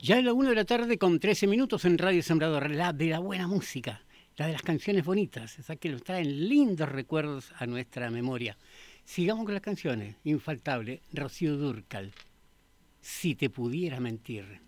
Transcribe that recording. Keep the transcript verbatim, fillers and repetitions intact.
Ya es la una de la tarde con trece minutos en Radio Sembrador, la de la buena música, la de las canciones bonitas, esa que nos traen lindos recuerdos a nuestra memoria. Sigamos con las canciones, infaltable, Rocío Dúrcal, Si te pudiera mentir.